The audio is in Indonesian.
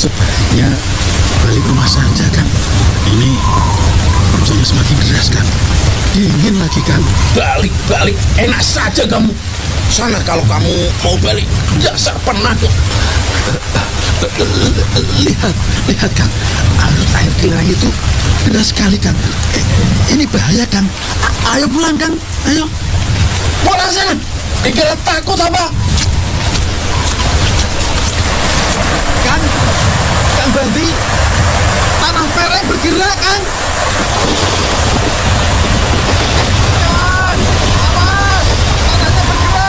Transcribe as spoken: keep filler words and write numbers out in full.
Sebaiknya balik rumah saja, Kang. Ini hujannya semakin deras, Kang. Dingin lagi, Kang. Balik, balik. Enak saja kamu. Sana kalau kamu mau balik. Dasar penakut. Lihat, lihat, Kang. Arus air kilang itu deras sekali, Kang. Eh, ini bahaya, Kang. A- ayo pulang, Kang. Ayo. Pulang sana. Dikira takut apa?